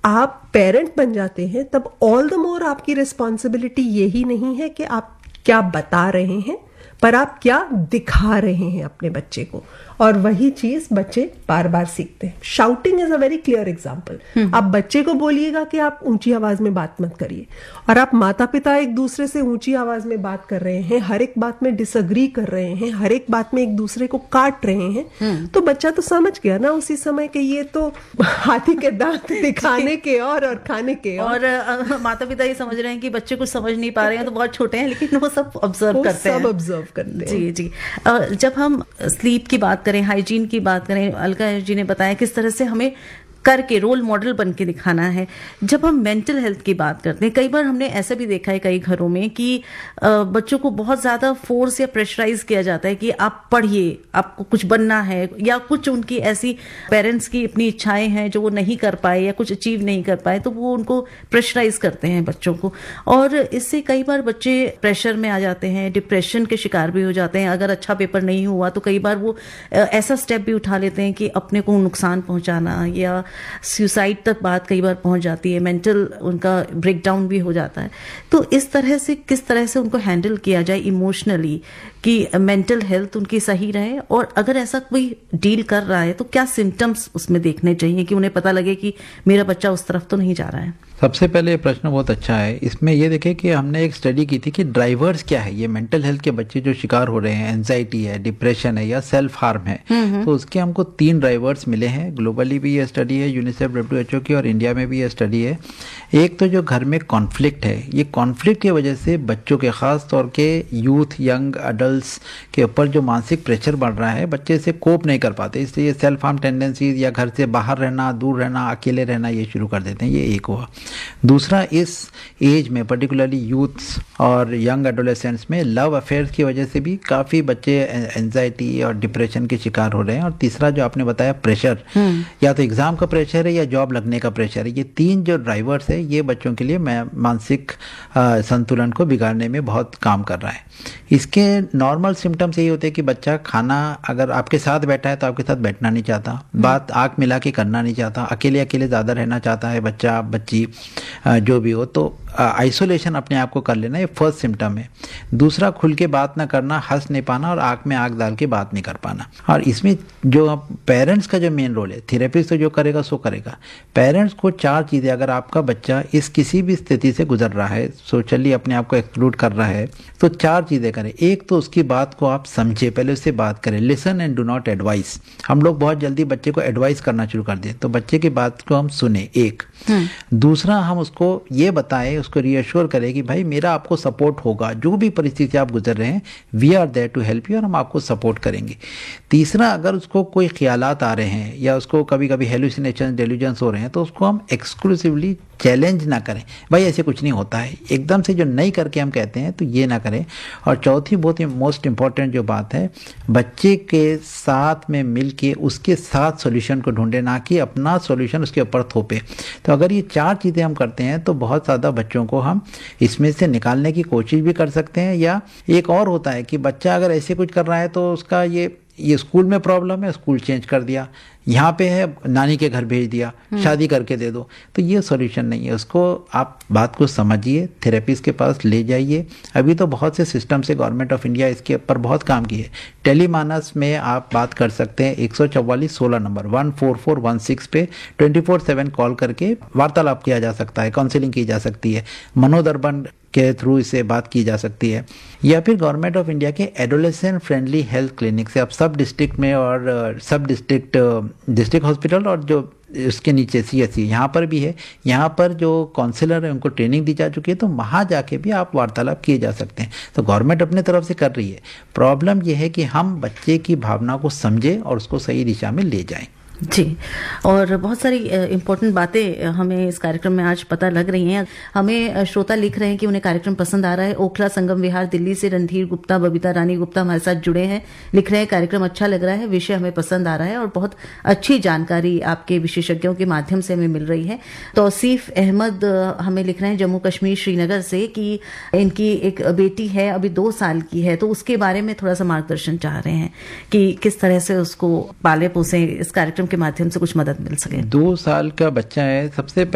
आप पेरेंट बन जाते हैं तब ऑल द मोर आपकी रिस्पॉन्सिबिलिटी यही नहीं है कि आप क्या बता रहे हैं, पर आप क्या दिखा रहे हैं अपने बच्चे को, और वही चीज बच्चे बार बार सीखते हैं। Shouting is a very clear example. आप बच्चे को बोलिएगा कि आप ऊंची आवाज में बात मत करिए, और आप माता पिता एक दूसरे से ऊंची आवाज में बात कर रहे हैं, हर एक बात में डिसअग्री कर रहे हैं, हर एक बात में एक दूसरे को काट रहे हैं, तो बच्चा तो समझ गया ना उसी समय कि ये तो हाथी के दांत दिखाने के और खाने के और माता पिता ये समझ रहे हैं कि बच्चे कुछ समझ नहीं पा रहे हैं, तो बहुत छोटे हैं, लेकिन वो सब ऑब्जर्व करते हैं। जी जी। जब हम स्लीप की बात करें, हाइजीन की बात करें, अलका जी ने बताया किस तरह से हमें करके रोल मॉडल बन के दिखाना है। जब हम मेंटल हेल्थ की बात करते हैं, कई बार हमने ऐसा भी देखा है कई घरों में कि बच्चों को बहुत ज्यादा फोर्स या प्रेशराइज किया जाता है कि आप पढ़िए, आपको कुछ बनना है, या कुछ उनकी ऐसी पेरेंट्स की अपनी इच्छाएं हैं जो वो नहीं कर पाए या कुछ अचीव नहीं कर पाए, तो वो उनको प्रेशराइज करते हैं बच्चों को, और इससे कई बार बच्चे प्रेशर में आ जाते हैं, डिप्रेशन के शिकार भी हो जाते हैं। अगर अच्छा पेपर नहीं हुआ तो कई बार वो ऐसा स्टेप भी उठा लेते हैं कि अपने को नुकसान पहुंचाना, या सुसाइड तक बात कई बार पहुंच जाती है, मेंटल उनका ब्रेकडाउन भी हो जाता है। तो इस तरह से किस तरह से उनको हैंडल किया जाए इमोशनली कि मेंटल हेल्थ उनकी सही रहे, और अगर ऐसा कोई डील कर रहा है तो क्या सिम्टम्स उसमें देखने चाहिए कि उन्हें पता लगे कि मेरा बच्चा उस तरफ तो नहीं जा रहा है। सबसे पहले ये प्रश्न बहुत अच्छा है। इसमें ये देखें कि हमने एक स्टडी की थी कि ड्राइवर्स क्या है, ये मेंटल हेल्थ के बच्चे जो शिकार हो रहे हैं, एंजाइटी है, डिप्रेशन है या सेल्फ हार्म है, तो उसके हमको 3 ड्राइवर्स मिले हैं। ग्लोबली भी ये स्टडी है, यूनिसेफ WHO की, और इंडिया में भी ये स्टडी है। एक तो जो घर में कॉन्फ्लिक्ट है, ये कॉन्फ्लिक्ट की वजह से बच्चों के, खास तौर के यूथ, यंग अडल्ट्स के ऊपर जो मानसिक प्रेशर बढ़ रहा है, बच्चे इसे कोप नहीं कर पाते, इसलिए सेल्फ हार्म टेंडेंसीज या घर से बाहर रहना, दूर रहना, अकेले रहना, ये शुरू कर देते हैं। ये एक हुआ। दूसरा, इस एज में पर्टिकुलरली यूथ्स और यंग एडोलेसेंट्स में लव अफेयर्स की वजह से भी काफ़ी बच्चे एंजाइटी और डिप्रेशन के शिकार हो रहे हैं। और तीसरा जो आपने बताया प्रेशर, या तो एग्ज़ाम का प्रेशर है या जॉब लगने का प्रेशर है, ये 3 जो ड्राइवर्स है ये बच्चों के लिए मानसिक संतुलन को बिगाड़ने में बहुत काम कर रहा है। इसके नॉर्मल सिम्टम्स यही होते हैं कि बच्चा खाना, अगर आपके साथ बैठा है तो आपके साथ बैठना नहीं चाहता, बात आँख मिला के करना नहीं चाहता, अकेले अकेले ज़्यादा रहना चाहता है बच्चा, बच्ची जो भी हो, तो आइसोलेशन अपने आप को कर लेना, ये फर्स्ट सिम्टम है। दूसरा, खुल के बात ना करना, हंस नहीं पाना और आँख में आँख डाल के बात नहीं कर पाना। और इसमें जो पेरेंट्स का जो मेन रोल है, थेरेपिस्ट तो जो करेगा सो करेगा, पेरेंट्स को 4 चीज़ें, अगर आपका बच्चा इस किसी भी स्थिति से गुजर रहा है, सोशली अपने आप को एक्सक्लूड कर रहा है, तो 4 चीज़ें करें। एक तो उसकी बात को आप समझे, पहले उससे बात करें, listen and do not advice. हम लोग बहुत जल्दी बच्चे को एडवाइस करना शुरू कर दें, तो बच्चे की बात को हम सुने, एक। दूसरा, हम उसको ये बताएं, उसको रीअश्योर करें कि भाई मेरा आपको सपोर्ट होगा, जो भी परिस्थिति आप गुजर रहे हैं, we are there to help you, और हम आपको सपोर्ट करेंगे। तीसरा, अगर उसको कोई ख्यालात आ रहे हैं या उसको कभी कभी हेलुसिनेशन, डेल्यूजन्स हो रहे हैं, तो उसको हम एक्सक्लूसिवली चैलेंज ना करें, भाई ऐसे कुछ नहीं होता है, एकदम से जो नहीं करके हम कहते हैं तो ये ना करें। और चौथी, बहुत ही मोस्ट इंपॉर्टेंट जो बात है, बच्चे के साथ में मिल के उसके साथ सॉल्यूशन को ढूंढे, ना कि अपना सॉल्यूशन उसके ऊपर थोपे। तो अगर ये 4 चीज़ें हम करते हैं तो बहुत ज़्यादा बच्चों को हम इसमें से निकालने की कोशिश भी कर सकते हैं। या एक और होता है कि बच्चा अगर ऐसे कुछ कर रहा है तो उसका ये स्कूल में प्रॉब्लम है, स्कूल चेंज कर दिया, यहाँ पे है नानी के घर भेज दिया, शादी करके दे दो, तो ये सॉल्यूशन नहीं है। उसको आप बात को समझिए, थेरेपिस्ट के पास ले जाइए। अभी तो बहुत से सिस्टम से गवर्नमेंट ऑफ इंडिया इसके ऊपर बहुत काम की है। टेलीमानस में आप बात कर सकते हैं, 144-16 नंबर 14416 पे 24/7 कॉल करके वार्तालाप किया जा सकता है, काउंसलिंग की जा सकती है, मनोदर्पण के थ्रू इसे बात की जा सकती है। या फिर गवर्नमेंट ऑफ इंडिया के एडोलेसेंट फ्रेंडली हेल्थ क्लिनिक से आप सब डिस्ट्रिक्ट में और सब डिस्ट्रिक्ट हॉस्पिटल और जो उसके नीचे CSC यहाँ पर भी है, यहाँ पर जो काउंसलर है उनको ट्रेनिंग दी जा चुकी है, तो वहाँ जाके भी आप वार्तालाप किए जा सकते हैं। तो गवर्नमेंट अपने तरफ से कर रही है। प्रॉब्लम यह है कि हम बच्चे की भावना को समझें और उसको सही दिशा में ले जाएं। जी, और बहुत सारी इम्पोर्टेंट बातें हमें इस कार्यक्रम में आज पता लग रही हैं। हमें श्रोता लिख रहे हैं कि उन्हें कार्यक्रम पसंद आ रहा है। ओखला संगम विहार दिल्ली से रणधीर गुप्ता, बबीता रानी गुप्ता हमारे साथ जुड़े हैं, लिख रहे हैं कार्यक्रम अच्छा लग रहा है, विषय हमें पसंद आ रहा है और बहुत अच्छी जानकारी आपके विशेषज्ञों के माध्यम से हमें मिल रही है। तौसीफ अहमद हमें लिख रहे हैं जम्मू कश्मीर श्रीनगर से कि इनकी एक बेटी है, अभी 2 साल की है, तो उसके बारे में थोड़ा सा मार्गदर्शन चाह रहे हैं कि किस तरह से उसको पाले पोसे, इस कार्यक्रम के माध्यम से कुछ मदद मिल सके। 2 साल का बच्चा है, सबसे